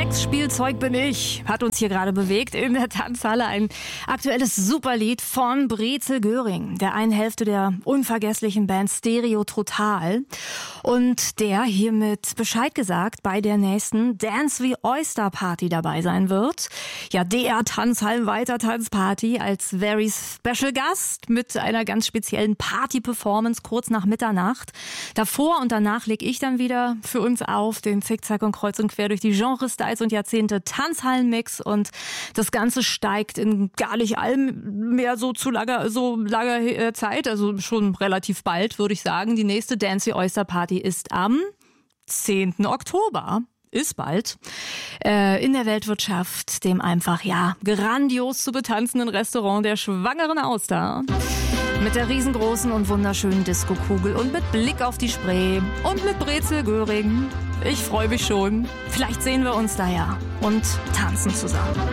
Sexspielzeug bin ich, hat uns hier gerade bewegt in der Tanzhalle. Ein aktuelles Superlied von Brezel Göring, der einen Hälfte der unvergesslichen Band Stereo Total. Und der hiermit Bescheid gesagt bei der nächsten Dance wie Oyster Party dabei sein wird. Ja, der Tanzhallenweiter Tanzparty als very special Gast mit einer ganz speziellen Party-Performance kurz nach Mitternacht. Davor und danach leg ich dann wieder für uns auf den Zickzack und kreuz und quer durch die Genres, Styles und Jahrzehnte Tanzhallenmix, und das Ganze steigt in gar nicht allem mehr so langer Zeit, also schon relativ bald, würde ich sagen. Die nächste Dance wie Oyster Party ist am 10. Oktober. Ist bald, in der Weltwirtschaft, dem einfach, grandios zu betanzenden Restaurant der Schwangeren Auster. Mit der riesengroßen und wunderschönen Disco-Kugel und mit Blick auf die Spree und mit Brezel Göring. Ich freue mich schon. Vielleicht sehen wir uns da ja und tanzen zusammen.